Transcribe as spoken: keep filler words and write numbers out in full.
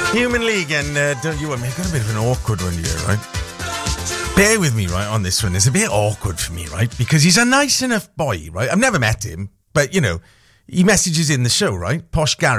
Human League, and uh, don't you want me? I've got a bit of an awkward one here, right? Bear with me, right, on this one. It's a bit awkward for me, right? Because he's a nice enough boy, right? I've never met him, but, you know, he messages in the show, right? Posh Gareth.